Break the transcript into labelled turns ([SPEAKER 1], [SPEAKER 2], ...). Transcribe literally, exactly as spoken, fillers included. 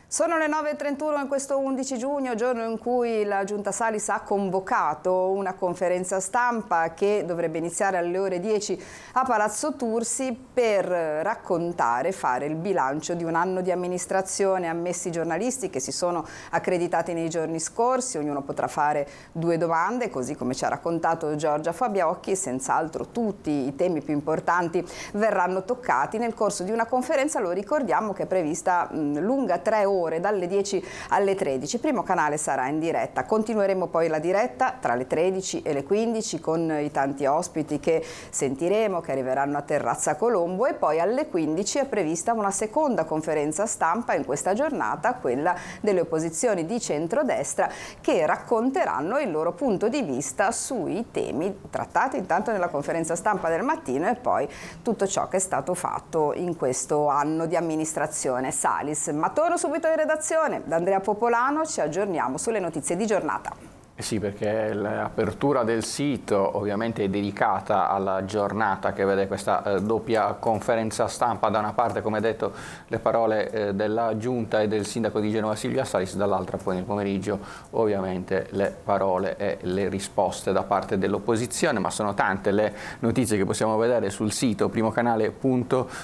[SPEAKER 1] Sono le nove e trentuno in questo undici giugno, giorno in cui la Giunta Salis ha convocato una conferenza stampa che dovrebbe iniziare alle ore dieci a Palazzo Tursi per raccontare, fare il bilancio di un anno di amministrazione. Ammessi i giornalisti che si sono accreditati nei giorni scorsi, ognuno potrà fare due domande, così come ci ha raccontato Giorgia Fabiocchi. Senz'altro tutti i temi più importanti verranno toccati nel corso di una conferenza, lo ricordiamo, che è prevista mh, lunga tre ore, dalle dieci alle tredici. Il primo canale sarà in diretta, continueremo poi la diretta tra le tredici e le quindici con i tanti ospiti che sentiremo, che arriveranno a Terrazza Colombo, e poi alle quindici è prevista una seconda conferenza stampa in questa giornata, quella delle opposizioni di centrodestra, che racconteranno il loro punto di vista sui temi trattati intanto nella conferenza stampa del mattino e poi tutto ciò che è stato fatto in questo anno di amministrazione Salis. Ma torno subito in redazione da Andrea Popolano, ci aggiorniamo sulle notizie di giornata.
[SPEAKER 2] Sì, perché l'apertura del sito ovviamente è dedicata alla giornata che vede questa eh, doppia conferenza stampa, da una parte, come detto, le parole eh, della Giunta e del sindaco di Genova Silvia Salis, dall'altra poi nel pomeriggio ovviamente le parole e le risposte da parte dell'opposizione. Ma sono tante le notizie che possiamo vedere sul sito primocanale punto